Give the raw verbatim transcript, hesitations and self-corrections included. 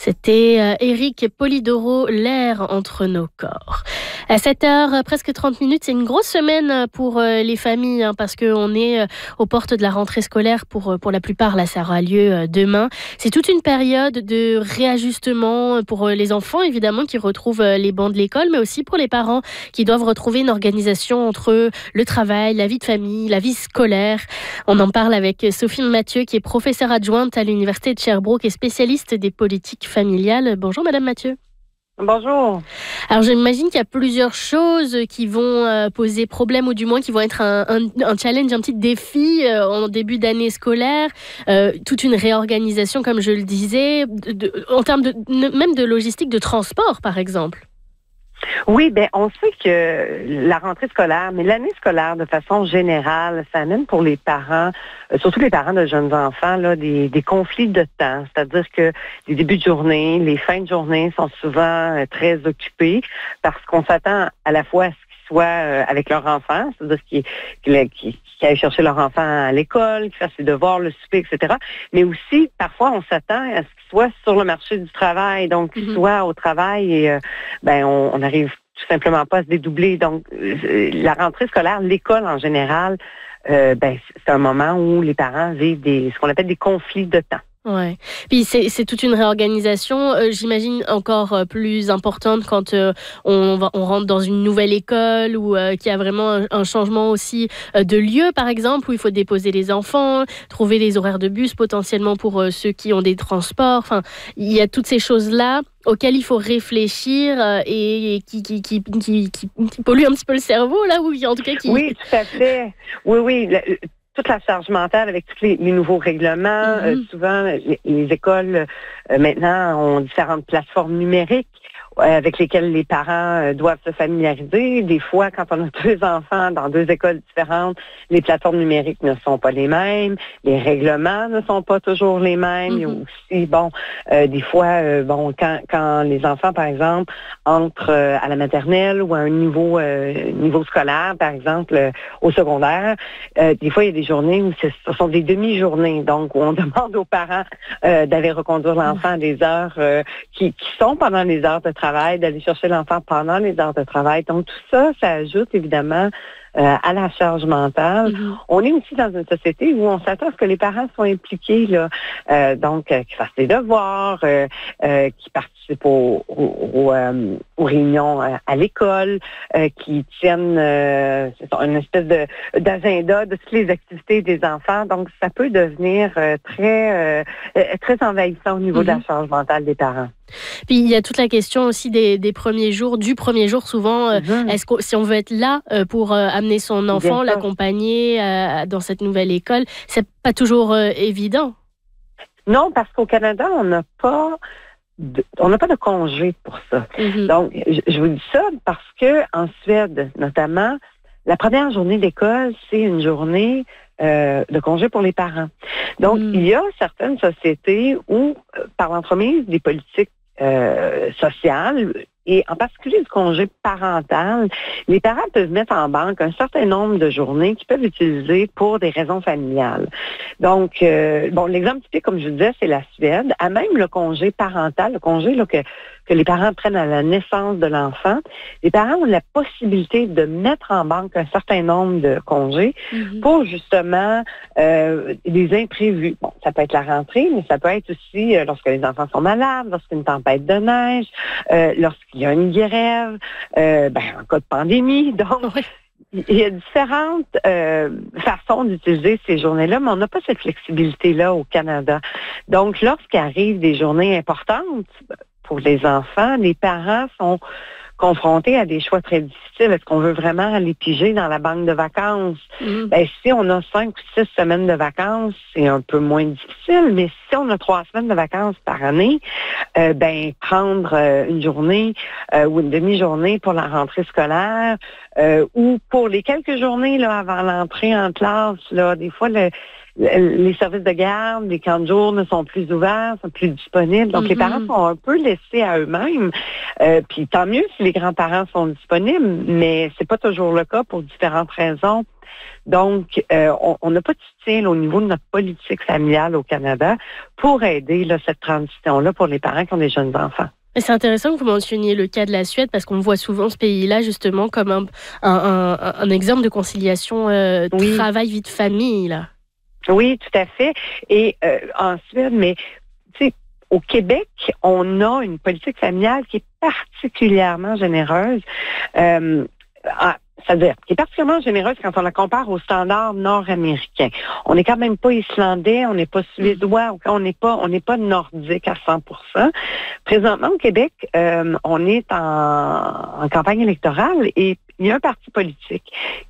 C'était euh, Éric Polidoro, l'air entre nos corps. À sept heures, presque trente minutes, c'est une grosse semaine pour euh, les familles, hein, parce qu'on est euh, aux portes de la rentrée scolaire pour, pour la plupart. Là, ça aura lieu euh, demain. C'est toute une période de réajustement pour euh, les enfants, évidemment, qui retrouvent euh, les bancs de l'école, mais aussi pour les parents qui doivent retrouver une organisation entre le travail, la vie de famille, la vie scolaire. On en parle avec Sophie Mathieu, qui est professeure adjointe à l'Université de Sherbrooke et spécialiste des politiques familiales. Bonjour Madame Mathieu. Bonjour. Alors j'imagine qu'il y a plusieurs choses qui vont euh, poser problème, ou du moins qui vont être un, un, un challenge, un petit défi euh, en début d'année scolaire, euh, toute une réorganisation, comme je le disais, de, de, en termes de, même de logistique, de transport par exemple. Oui, ben on sait que la rentrée scolaire, mais l'année scolaire de façon générale, ça amène pour les parents, euh, surtout les parents de jeunes enfants, là, des, des conflits de temps. C'est-à-dire que les débuts de journée, les fins de journée sont souvent euh, très occupés parce qu'on s'attend à la fois à ce qu'ils soient euh, avec leur enfant, c'est-à-dire qu'ils, qu'ils, qu'ils, qu'ils aillent chercher leur enfant à l'école, qu'ils fassent ses devoirs, le souper, et cetera. Mais aussi, parfois, on s'attend à ce qu'ils soient sur le marché du travail, donc qu'ils mm-hmm. soient au travail et euh, ben on, on arrive tout simplement pas à se dédoubler. Donc, euh, la rentrée scolaire, l'école en général, euh, ben c'est un moment où les parents vivent des ce qu'on appelle des conflits de temps. Ouais. Puis c'est, c'est toute une réorganisation, euh, j'imagine encore euh, plus importante quand euh, on, va, on rentre dans une nouvelle école ou euh, qu'il y a vraiment un, un changement aussi euh, de lieu, par exemple, où il faut déposer les enfants, trouver les horaires de bus potentiellement pour euh, ceux qui ont des transports. Enfin, il y a toutes ces choses-là auxquelles il faut réfléchir euh, et, et qui, qui, qui, qui, qui, qui polluent un petit peu le cerveau, là, ou en tout cas qui... Oui, tout à fait. Oui, oui. Le, toute la charge mentale avec tous les, les nouveaux règlements. Mm-hmm. Euh, souvent, les, les écoles, euh, maintenant, ont différentes plateformes numériques euh, avec lesquelles les parents euh, doivent se familiariser. Des fois, quand on a deux enfants dans deux écoles différentes, les plateformes numériques ne sont pas les mêmes, les règlements ne sont pas toujours les mêmes. Mm-hmm. Il y a aussi, bon, euh, des fois, euh, bon, quand, quand les enfants, par exemple, entrent euh, à la maternelle ou à un niveau, euh, niveau scolaire, par exemple, euh, au secondaire, euh, des fois, il y a des journées où ce sont des demi-journées, donc où on demande aux parents euh, d'aller reconduire l'enfant à des heures euh, qui, qui sont pendant les heures de travail, d'aller chercher l'enfant pendant les heures de travail. Donc tout ça, ça ajoute évidemment euh, à la charge mentale. Mm-hmm. On est aussi dans une société où on s'attend à ce que les parents soient impliqués, là, euh, donc euh, qu'ils fassent des devoirs, euh, euh, qu'ils participent aux, aux, aux, euh, aux réunions euh, à l'école, euh, qu'ils tiennent euh, une espèce de d'agenda de toutes les activités des enfants. Donc ça peut devenir euh, très euh, très envahissant au niveau mm-hmm. de la charge mentale des parents. Puis il y a toute la question aussi des, des premiers jours, du premier jour souvent. Euh, mm-hmm. Est-ce que si on veut être là euh, pour euh, amener son enfant, l'accompagner euh, dans cette nouvelle école, c'est pas toujours euh, évident. Non, parce qu'au Canada, on n'a pas de, on n'a pas de congé pour ça. Mm-hmm. Donc, je, je vous dis ça parce que en Suède, notamment, la première journée d'école, c'est une journée euh, de congé pour les parents. Donc, mm. il y a certaines sociétés où, euh, par l'entremise des politiques euh, sociales, et en particulier du congé parental, les parents peuvent mettre en banque un certain nombre de journées qu'ils peuvent utiliser pour des raisons familiales. Donc, euh, bon, l'exemple typique, comme je vous disais, c'est la Suède. À même le congé parental, le congé là, que, que les parents prennent à la naissance de l'enfant, les parents ont la possibilité de mettre en banque un certain nombre de congés mm-hmm. pour justement euh, des imprévus. Bon, ça peut être la rentrée, mais ça peut être aussi euh, lorsque les enfants sont malades, lorsqu'il y a une tempête de neige, euh, lorsqu'il il y a une grève, euh, ben, en cas de pandémie. Donc, oui. il y a différentes euh, façons d'utiliser ces journées-là, mais on n'a pas cette flexibilité-là au Canada. Donc, lorsqu'arrivent des journées importantes pour les enfants, les parents sont confrontés à des choix très difficiles. Est-ce qu'on veut vraiment aller piger dans la banque de vacances? Mm. Ben, si on a cinq ou six semaines de vacances, c'est un peu moins difficile, mais si on a trois semaines de vacances par année, euh, ben, prendre euh, une journée euh, ou une demi-journée pour la rentrée scolaire euh, ou pour les quelques journées là, avant l'entrée en classe, là, des fois, le les services de garde, les camps de jour ne sont plus ouverts, sont plus disponibles. Donc, mm-hmm. les parents sont un peu laissés à eux-mêmes. Euh, puis tant mieux si les grands-parents sont disponibles, mais c'est pas toujours le cas pour différentes raisons. Donc, euh, on n'a pas de soutien là, au niveau de notre politique familiale au Canada pour aider là, cette transition-là pour les parents qui ont des jeunes enfants. C'est intéressant que vous mentionniez le cas de la Suède parce qu'on voit souvent ce pays-là justement comme un, un, un, un exemple de conciliation euh, oui. travail-vie de famille. Là. Oui, tout à fait. Et euh, en Suède, mais tu sais, au Québec, on a une politique familiale qui est particulièrement généreuse. Euh, à, C'est-à-dire, qui est particulièrement généreuse quand on la compare aux standards nord-américains. On n'est quand même pas islandais, on n'est pas suédois, on n'est pas, on n'est pas nordique à cent pour cent. Présentement, au Québec, euh, on est en, en campagne électorale et il y a un parti politique